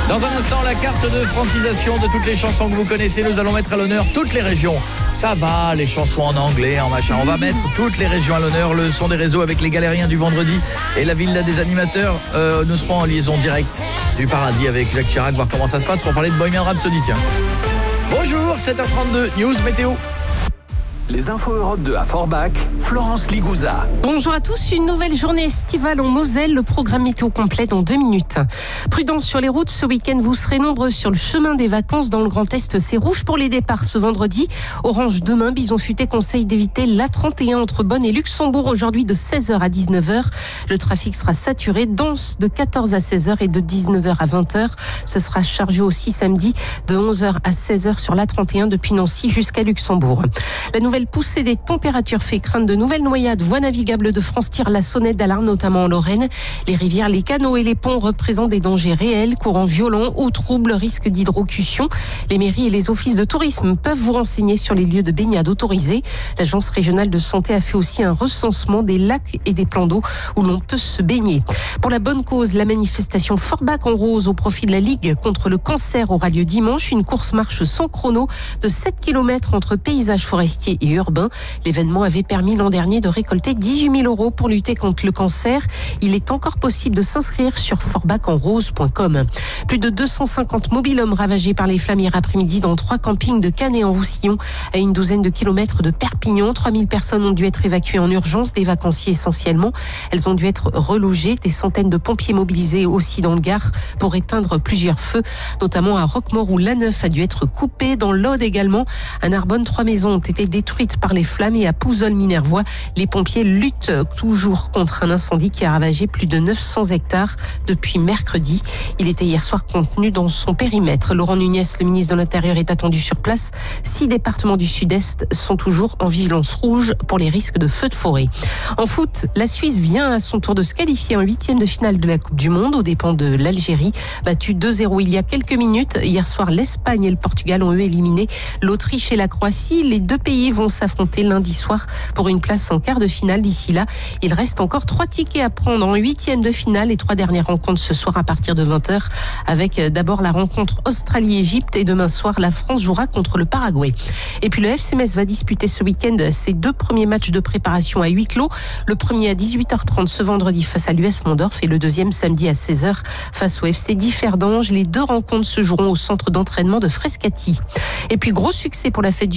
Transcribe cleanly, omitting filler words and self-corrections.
Dans un instant, la carte de francisation de toutes les chansons que vous connaissez. Nous allons mettre à l'honneur toutes les régions. Ça va, les chansons en anglais, en machin. On va mettre toutes les régions à l'honneur. Le son des réseaux avec les galériens du vendredi et la villa des animateurs. Nous serons en liaison directe du paradis avec Jacques Chirac, voir comment ça se passe pour parler de Bohemian Rhapsody. Tiens. Bonjour, 7h32, News Météo. Les infos Europe 2 à Forbach, Florence Ligouza. Bonjour à tous, une nouvelle journée estivale en Moselle, le programme météo complet dans 2 minutes. Prudence sur les routes, ce week-end vous serez nombreux sur le chemin des vacances dans le Grand Est, c'est rouge pour les départs ce vendredi. Orange demain, Bison Futé conseille d'éviter l'A31 entre Bonn et Luxembourg aujourd'hui de 16h à 19h. Le trafic sera saturé, dense de 14 à 16h et de 19h à 20h. Ce sera chargé aussi samedi de 11h à 16h sur l'A31 depuis Nancy jusqu'à Luxembourg. La nouvelle poussée des températures fait craindre de nouvelles noyades. Voies navigables de France tire la sonnette d'alarme, notamment en Lorraine. Les rivières, les canaux et les ponts représentent des dangers réels, courants violents, eau trouble, risque d'hydrocution. Les mairies et les offices de tourisme peuvent vous renseigner sur les lieux de baignade autorisés. L'Agence régionale de santé a fait aussi un recensement des lacs et des plans d'eau où l'on peut se baigner. Pour la bonne cause, la manifestation Forbach en rose au profit de la Ligue contre le cancer aura lieu dimanche. Une course-marche sans chrono de 7 km entre paysages forestiers et urbain. L'événement avait permis l'an dernier de récolter 18 000 € pour lutter contre le cancer. Il est encore possible de s'inscrire sur forbacenrose.com. Plus de 250 mobil-hommes ravagés par les flammes hier après-midi dans 3 campings de Canet-en-Roussillon à une douzaine de kilomètres de Perpignan. 3000 personnes ont dû être évacuées en urgence, des vacanciers essentiellement. Elles ont dû être relogées. Des centaines de pompiers mobilisés aussi dans le Gard pour éteindre plusieurs feux, notamment à Roquemaure où l'A9 a dû être coupé. Dans l'Aude également, à Narbonne, 3 maisons ont été détruites par les flammes et à Pouzol-Minervois, les pompiers luttent toujours contre un incendie qui a ravagé plus de 900 hectares depuis mercredi. Il était hier soir contenu dans son périmètre. Laurent Nunez, le ministre de l'Intérieur, est attendu sur place. 6 départements du Sud-Est sont toujours en vigilance rouge pour les risques de feux de forêt. En foot, la Suisse vient à son tour de se qualifier en 8e de finale de la Coupe du Monde aux dépens de l'Algérie, battue 2-0 il y a quelques minutes. Hier soir, l'Espagne et le Portugal ont eux éliminé l'Autriche et la Croatie. Les 2 pays vont s'affronter lundi soir pour une place en quart de finale. D'ici là, il reste encore 3 tickets à prendre en 8e de finale. Les 3 dernières rencontres ce soir à partir de 20h avec d'abord la rencontre Australie-Égypte et demain soir, la France jouera contre le Paraguay. Et puis le FC Metz va disputer ce week-end ses 2 premiers matchs de préparation à huis clos. Le premier à 18h30 ce vendredi face à l'US Mondorf et le deuxième samedi à 16h face au FC Differdange. Les 2 rencontres se joueront au centre d'entraînement de Frascati. Et puis gros succès pour la fête du